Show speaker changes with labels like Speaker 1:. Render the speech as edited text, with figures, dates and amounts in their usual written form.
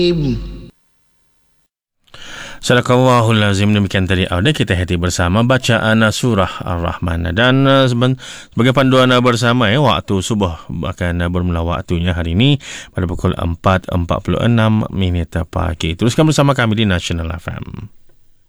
Speaker 1: Sadaqallahul Azim. Demikian tadi audio kita hati bersama bacaan surah Ar-Rahman. Dan sebagai panduan bersama waktu subuh akan bermula waktunya hari ini pada pukul 4.46 pagi. Teruskan bersama kami di National FM.